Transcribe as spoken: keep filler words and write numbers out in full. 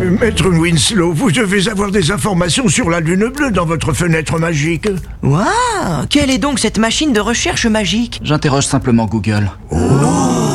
Euh, Maître Winslow, vous devez avoir des informations sur la lune bleue dans votre fenêtre magique. Waouh! Quelle est donc cette machine de recherche magique? J'interroge simplement Google. Oh.